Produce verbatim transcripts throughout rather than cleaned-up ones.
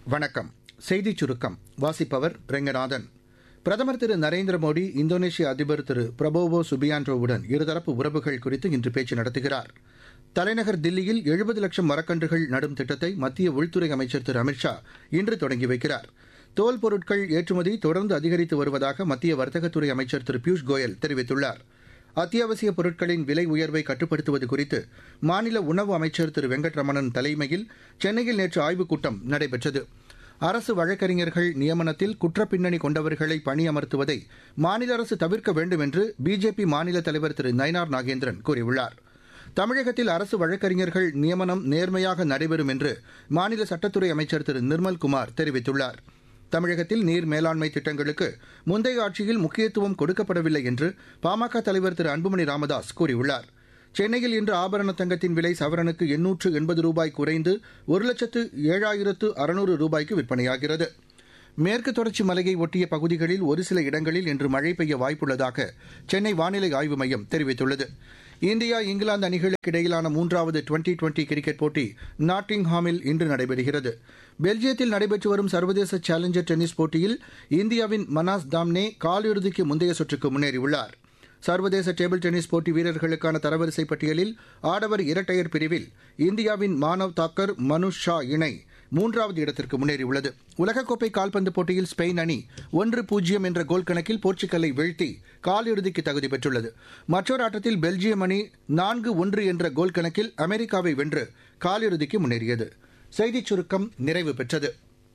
வணக்கம். செய்திச் சுருக்கம் வாசிப்பவர் ரெங்கநாதன். பிரதமர் திரு நரேந்திர மோடி இந்தோனேஷிய அதிபர் திரு பிரபோவோ சுபியான்டோவுடன் இருதரப்பு உறவுகள் குறித்து இன்று பேச்சு நடத்துகிறார். தலைநகர் தில்லியில் எழுபது லட்சம் மரக்கன்றுகள் நடும் திட்டத்தை மத்திய உள்துறை அமைச்சர் திரு அமித்ஷா இன்று தொடங்கி வைக்கிறார். தோல் பொருட்கள் ஏற்றுமதி தொடர்ந்து அதிகரித்து வருவதாக மத்திய வர்த்தகத்துறை அமைச்சர் திரு பியூஷ் கோயல் தெரிவித்துள்ளார். அத்தியாவசிய பொருட்களின் விலை உயர்வை கட்டுப்படுத்துவது குறித்து மாநில உணவு அமைச்சர் திரு வெங்கட்ரமணன் தலைமையில் சென்னையில் நேற்று ஆய்வுக் கூட்டம் நடைபெற்றது. அரசு வழக்கறிஞர்கள் நியமனத்தில் குற்றப்பின்னணி கொண்டவர்களை பணியமர்த்துவதை மாநில அரசு தவிர்க்க வேண்டும் என்று பிஜேபி மாநில தலைவர் திரு நயினார் நாகேந்திரன் கூறியுள்ளார். தமிழகத்தில் அரசு வழக்கறிஞர்கள் நியமனம் நேர்மையாக நடைபெறும் என்று மாநில சட்டத்துறை அமைச்சர் திரு நிர்மல்குமார் தெரிவித்துள்ளார். தமிழகத்தில் நீர் மேலாண்மை திட்டங்களுக்கு முந்தைய ஆட்சியில் முக்கியத்துவம் கொடுக்கப்படவில்லை என்று பாமக தலைவர் திரு அன்புமணி ராமதாஸ் கூறியுள்ளார். சென்னையில் இன்று ஆபரண தங்கத்தின் விலை சவரனுக்கு எண்ணூற்று எண்பது ரூபாய் குறைந்து ஒரு லட்சத்து ஏழாயிரத்து அறுநூறு ரூபாய்க்கு விற்பனையாகிறது. மேற்கு தொடர்ச்சி மலையை ஒட்டிய பகுதிகளில் ஒரு சில இடங்களில் இன்று மழை பெய்ய வாய்ப்புள்ளதாக சென்னை வானிலை ஆய்வு மையம் தெரிவித்துள்ளது. இந்தியா இங்கிலாந்து அணிகளுக்கு இடையிலான மூன்றாவது டுவெண்டி டுவெண்டி கிரிக்கெட் போட்டி நாட்டிங்ஹாமில் இன்று நடைபெறுகிறது. பெல்ஜியத்தில் நடைபெற்று வரும் சர்வதேச சேலஞ்சர் டென்னிஸ் போட்டியில் இந்தியாவின் மனாஸ் தாம்னே காலிறுதிக்கு முந்தைய சுற்றுக்கு முன்னேறியுள்ளார். சர்வதேச டேபிள் டென்னிஸ் போட்டி வீரர்களுக்கான தரவரிசை பட்டியலில் ஆடவர் இரட்டையர் பிரிவில் இந்தியாவின் மானவ் தாக்கர் மனுஷ் ஷா இணை மூன்றாவது இடத்திற்கு முன்னேறியுள்ளது. உலகக்கோப்பை கால்பந்து போட்டியில் ஸ்பெயின் அணி ஒன்று பூஜ்ஜியம் என்ற கோல் கணக்கில் போர்ச்சுகலை வீழ்த்தி காலிறுதிக்கு தகுதி பெற்றுள்ளது. மற்றொரு ஆட்டத்தில் பெல்ஜியம் அணி நான்கு ஒன்று என்ற கோல் கணக்கில் அமெரிக்காவை வென்று காலிறுதிக்கு முன்னேறியது. செய்திச் சுருக்கம் நிறைவு பெற்றது.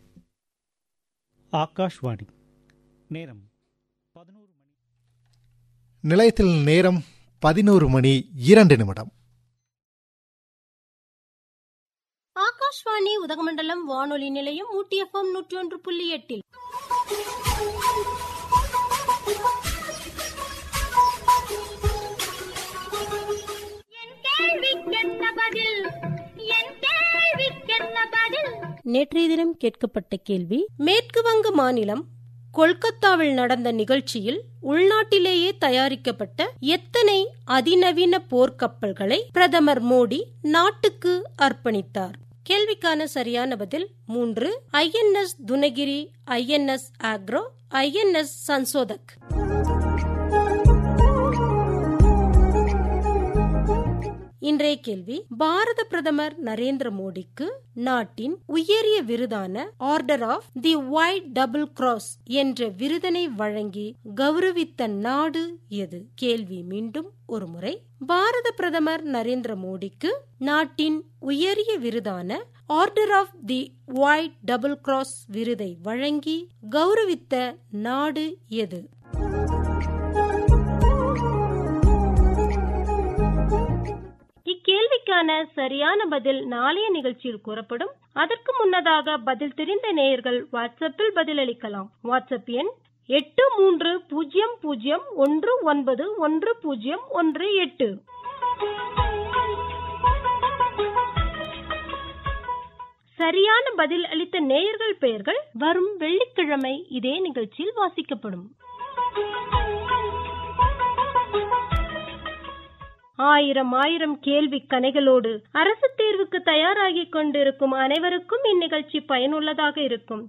ஆகாஷ்வாணி. நேரம் பதினோரு மணி. நிலையத்தில் நேரம் பதினோரு மணி இரண்டு நிமிடம். ஆகாஷ்வாணி உதகமண்டலம் வானொலி நிலையம் ஊட்டி எஃப்எம் நூற்றி ஒன்று புள்ளி எட்டில் நேற்றைய தினம் கேட்கப்பட்ட கேள்வி: மேற்கு வங்க மாநிலம் கொல்கத்தாவில் நடந்த நிகழ்ச்சியில் உள்நாட்டிலேயே தயாரிக்கப்பட்ட எத்தனை அதிநவீன போர்க்கப்பல்களை பிரதமர் மோடி நாட்டுக்கு அர்ப்பணித்தார்? கேள்விக்கான சரியான பதில் மூன்று. INS Dunagiri, INS agro, INS Sanshodhak. இன்றைய கேள்வி: பாரத பிரதமர் நரேந்திர மோடிக்கு நாட்டின் உயரிய விருதான order of the white double cross என்ற விருதினை வழங்கி கௌரவித்த நாடு எது? கேள்வி மீண்டும் ஒருமுறை. பாரத பிரதமர் நரேந்திர மோடிக்கு நாட்டின் உயரிய விருதான order of the white double cross விருதை வழங்கி கௌரவித்த நாடு எது? இக்கேள்விக்கான சரியான பதில் நாளைய நிகழ்ச்சியில் கூறப்படும். அதற்கு முன்னதாக பதில் தெரிந்த நேயர்கள் வாட்ஸ்அப்பில் பதிலளிக்கலாம். வாட்ஸ்அப் எண் எட்டு மூன்று பூஜ்ஜியம் பூஜ்ஜியம் ஒன்று ஒன்பது ஒன்று பூஜ்ஜியம் ஒன்று எட்டு. சரியான பதில் அளித்த நேயர்கள் பெயர்கள் வரும் வெள்ளிக்கிழமை இதே நிகழ்ச்சியில் வாசிக்கப்படும். ஆயிரம் ஆயிரம் கேள்வி கணைகளோடு அரசு தேர்வுக்கு தயாராகி கொண்டிருக்கும் அனைவருக்கும் இந்நிகழ்ச்சி பயனுள்ளதாக இருக்கும்.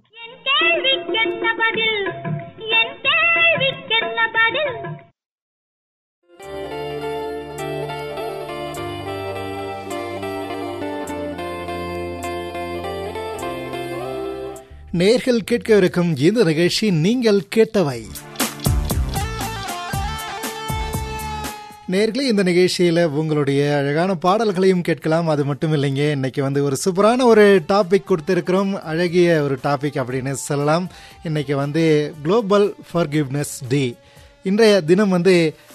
நேர்கள் கேட்க இருக்கும் இந்த நிகழ்ச்சி நீங்கள் கேட்டவை. நேர்களே, இந்த நிகழ்ச்சியில் உங்களுடைய அழகான பாடல்களையும் கேட்கலாம். அது மட்டும் இல்லைங்க, இன்னைக்கு வந்து ஒரு சூப்பரான ஒரு டாபிக் கொடுத்துருக்கிறோம். அழகிய ஒரு டாபிக் அப்படின்னு சொல்லலாம். இன்னைக்கு வந்து குளோபல் ஃபர்கிவ்னஸ் டே. இன்றைய தினம் வந்து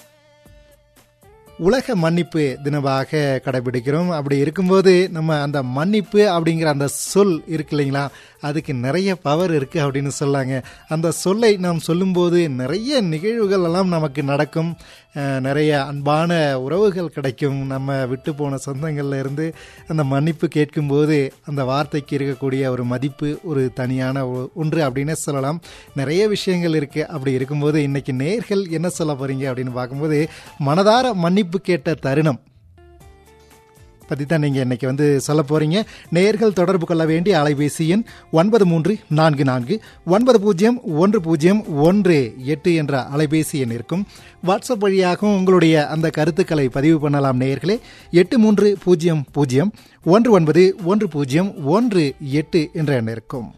உலக மன்னிப்பு தினமாக கடைபிடிக்கிறோம். அப்படி இருக்கும்போது நம்ம அந்த மன்னிப்பு அப்படிங்கிற அந்த சொல் இருக்கு இல்லைங்களா, அதுக்கு நிறைய பவர் இருக்குது அப்படின்னு சொல்லாங்க. அந்த சொல்லை நாம் சொல்லும்போது நிறைய நிகழ்வுகள் எல்லாம் நமக்கு நடக்கும். நிறைய அன்பான உறவுகள் கிடைக்கும். நம்ம விட்டு போன சொந்தங்கள்ல இருந்து அந்த மன்னிப்பு கேட்கும்போது அந்த வார்த்தைக்கு இருக்கக்கூடிய ஒரு மதிப்பு ஒரு தனியான ஒன்று அப்படின்னு சொல்லலாம். நிறைய விஷயங்கள் இருக்குது. அப்படி இருக்கும்போது இன்னைக்கு நேயர்கள் என்ன சொல்ல போகிறீங்க அப்படின்னு பார்க்கும்போது, மனதார மன்னிப்பு கேட்ட தருணம் பற்றி தான் நீங்கள் இன்னைக்கு வந்து சொல்ல போகிறீங்க. நேயர்கள் தொடர்பு கொள்ள வேண்டிய அலைபேசி எண் ஒன்பது மூன்று நான்கு நான்கு ஒன்பது பூஜ்ஜியம் ஒன்று பூஜ்ஜியம் ஒன்று எட்டு என்ற அலைபேசி எண் இருக்கும். வாட்ஸ்அப் வழியாகவும் உங்களுடைய அந்த கருத்துக்களை பதிவு பண்ணலாம் நேயர்களே. எட்டு மூன்று பூஜ்ஜியம் பூஜ்ஜியம் ஒன்று ஒன்பது ஒன்று பூஜ்ஜியம் ஒன்று எட்டு என்ற எண் இருக்கும்.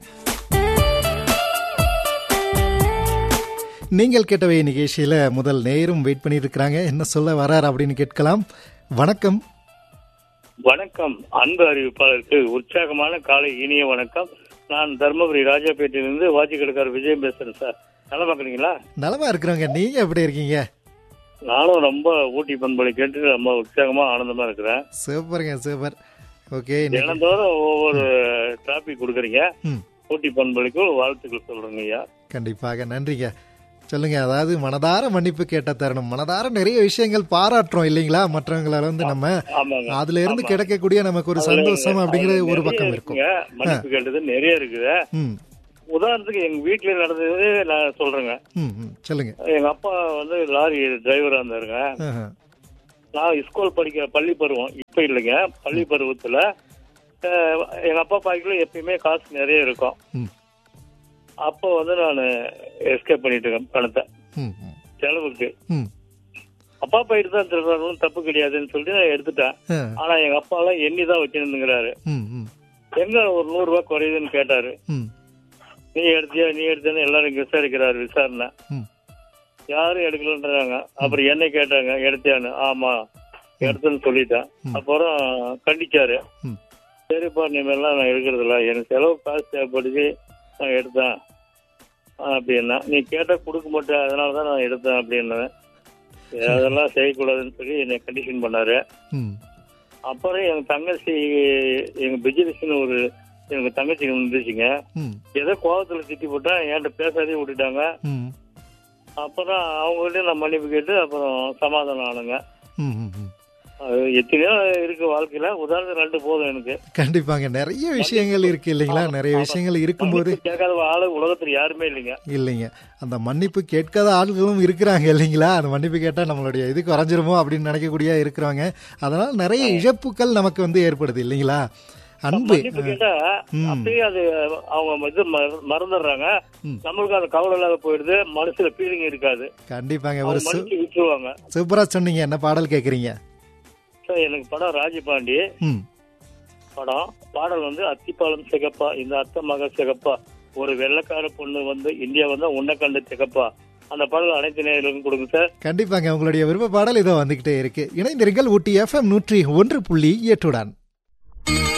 நீங்கள் கேட்டவை நிகழ்ச்சியில் முதல் நேரம் வெயிட் பண்ணிட்டு இருக்கிறாங்க. என்ன சொல்ல வரார் அப்படின்னு கேட்கலாம். வணக்கம். வணக்கம் அன்பு அறிவிப்பாளருக்கு உற்சாகமான காலை இனிய வணக்கம். நான் தர்மபுரி ராஜாபேட்டையிலிருந்து வாட்சிக்கடைக்காரர் விஜயம் பேசுறேன் சார். நல்லா பாக்குறீங்களா? நலமா இருக்கிறவங்க. நீங்க எப்படி இருக்கீங்க? நானும் ரொம்ப ஊட்டி பண்பலை கேட்டு ரொம்ப உற்சாகமா ஆனந்தமா இருக்கிறேன். சூப்பருங்க, சூப்பர். ஓகே, தினந்தோறும் ஒவ்வொரு டாபிக் கொடுக்குறீங்க. ஊட்டி பண்பலைக்கு வாழ்த்துக்கள் சொல்றேங்க ஐயா. கண்டிப்பாக நன்றிங்க. சொல்லுங்க. அதாவது மனதார மன்னிப்பு கேட்ட தருணம், மனதார நிறைய விஷயங்கள் பாராட்டுறோம் இல்லைங்களா மற்றவங்கள வந்து நம்ம, அதுல இருந்து கிடைக்கக்கூடிய நமக்கு ஒரு சந்தோஷம் அப்படிங்கறது ஒரு பக்கம் இருக்கும். மன்னிப்பு கேட்டது நிறைய இருக்குது. உதாரணத்துக்கு எங்க வீட்டுல நடந்தது நான் சொல்றேங்க. சொல்லுங்க. எங்க அப்பா வந்து லாரி டிரைவரா இருந்தாருங்க. நான் ஸ்கூல் படிக்கிற பள்ளி பருவம் இப்ப இல்லைங்க, பள்ளி பருவத்துல எங்க அப்பா பாக்கெட்ல எப்பயுமே காசு நிறைய இருக்கும். அப்போ வந்து நான் எஸ்கேப் பண்ணிட்டு இருக்கேன் பணத்தை செலவுக்கு. அப்பா போயிட்டு தான் திருடுறாலும் தப்பு கிடையாதுன்னு சொல்லிட்டு நான் எடுத்துட்டேன். ஆனா எங்க அப்பா எல்லாம் எண்ணிதான் வச்சுருந்துங்கிறாரு. எங்க ஒரு நூறு ரூபாய் குறையுதுன்னு கேட்டாரு. நீ எடுத்தியா நீ எடுத்தேன்னு எல்லாரும் விசாரிக்கிறாரு. விசாரணை யாரும் எடுக்கலன்றாங்க. அப்புறம் என்ன கேட்டாங்க, எடுத்தியான்னு. ஆமா எடுத்தேன்னு சொல்லிட்டேன். அப்புறம் கண்டிச்சாரு. சரிப்பா இனிமேலாம் நான் எடுக்கிறது இல்ல, எனக்கு செலவு காசு தேவைப்படுச்சு, நான் எடுத்தேன் அப்படின்னா. நீ கேட்டா கொடுக்க மாட்டேன், அதனாலதான் நான் எடுத்தேன் அப்படின்னு. அதெல்லாம் செய்யக்கூடாதுன்னு சொல்லி என்னை கண்டிஷன் பண்ணாரு. அப்புறம் எங்க தங்கச்சி, எங்க பிசினஸ்னு ஒரு எங்க தங்கச்சி வந்துச்சுங்க. ஏதோ கோபத்துல திட்டி போட்டா என்கிட்ட பேசாதே விட்டுட்டாங்க. அப்புறம் அவங்ககிட்ட நான் மன்னிப்பு கேட்டு அப்புறம் சமாதானம் ஆனுங்க. எத்தனையோ இருக்கு வாழ்க்கையில, உதாரணம் ரெண்டு போதும் எனக்கு. கண்டிப்பாங்க, நிறைய விஷயங்கள் இருக்கு இல்லைங்களா. நிறைய விஷயங்கள் இருக்கும்போது கேட்காத ஆளு உலகத்துல யாருமே இல்லைங்க. இல்லைங்க, அந்த மன்னிப்பு கேட்காத ஆள்களும் இருக்கிறாங்க இல்லைங்களா. அந்த மன்னிப்பு கேட்டா நம்மளுடைய இது குறைஞ்சிருமோ அப்படின்னு நினைக்கக்கூடிய இருக்கிறாங்க. அதனால நிறைய இழப்புகள் நமக்கு வந்து ஏற்படுது இல்லைங்களா. அன்பு கேட்டா அப்படியே அது அவங்க இது மறந்துடுறாங்க. நம்மளுக்கு அந்த கவலை இல்லாத போயிடுது, மனசுல ஃபீலிங் இருக்காது. கண்டிப்பாங்க, ஒரு விட்டுருவாங்க. சூப்பரா சொன்னீங்க. என்ன பாடல் கேக்குறீங்க? எனக்கு படம் ராஜபாண்டி படம். பாடல் வந்து அத்திப்பாலம் சிகப்பா, இந்த அத்த மக சிகப்பா, ஒரு வெள்ளைக்கார பொண்ணு வந்து இந்தியா வந்து உன்னை கண்டு சிகப்பா. அந்த பாடல் அனைத்து நேயர்களுக்கும் கொடுங்க சார். கண்டிப்பாங்க, உங்களுடைய விருப்ப பாடல் இதோ வந்துகிட்டே இருக்கு. இணைந்திருங்கள் ஊட்டி எஃப்எம் நூற்றி ஒன்று புள்ளி எட்டுடன்.